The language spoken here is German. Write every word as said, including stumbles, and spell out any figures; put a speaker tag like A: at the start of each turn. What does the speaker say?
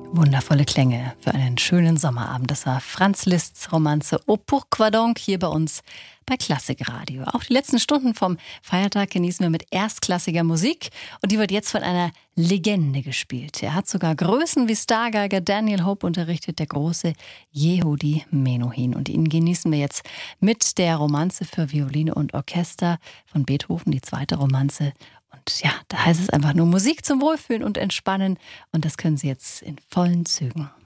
A: Wundervolle Klänge für einen schönen Sommerabend. Das war Franz Liszt's Romanze Au Pourquoi donc hier bei uns bei Klassikradio. Auch die letzten Stunden vom Feiertag genießen wir mit erstklassiger Musik und die wird jetzt von einer Legende gespielt. Er hat sogar Größen wie Stargeiger Daniel Hope unterrichtet, der große Yehudi Menuhin. Und ihn genießen wir jetzt mit der Romanze für Violine und Orchester von Beethoven, die zweite Romanze. Und ja, da heißt es einfach nur Musik zum Wohlfühlen und Entspannen. Und das können Sie jetzt in vollen Zügen.